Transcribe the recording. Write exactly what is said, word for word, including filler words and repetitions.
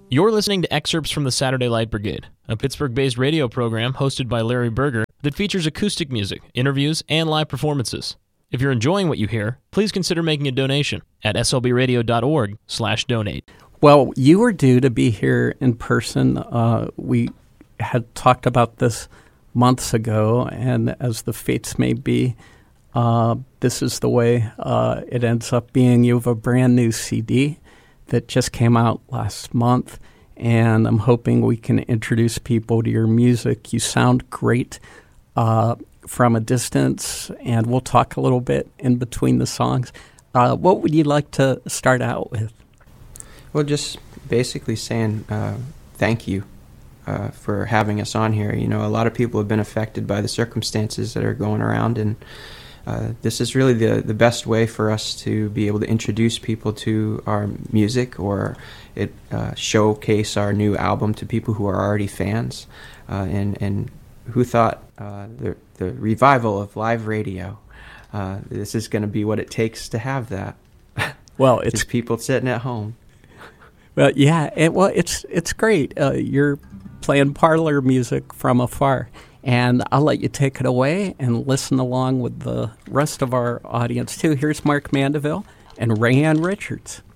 You're listening to excerpts from the Saturday Light Brigade, a Pittsburgh-based radio program hosted by Larry Berger that features acoustic music, interviews, and live performances. If you're enjoying what you hear, please consider making a donation at s l b radio dot org slash donate. Well, you were due to be here in person. Uh, we had talked about this months ago, and as the fates may be, uh, this is the way uh, it ends up being. You have a brand new C D that just came out last month, and I'm hoping we can introduce people to your music. You sound great uh, from a distance, and we'll talk a little bit in between the songs. Uh, what would you like to start out with? Well, just basically saying uh, thank you uh, for having us on here. You know, a lot of people have been affected by the circumstances that are going around, and Uh, this is really the, the best way for us to be able to introduce people to our music or it uh, showcase our new album to people who are already fans uh, and, and who thought uh, the, the revival of live radio. Uh, this is going to be what it takes to have that. Well, it's Just people sitting at home. Well, yeah, it, well, it's it's great. Uh, you're playing parlor music from afar. And I'll let you take it away and listen along with the rest of our audience, too. Here's Mark Mandeville and Rayanne Richards.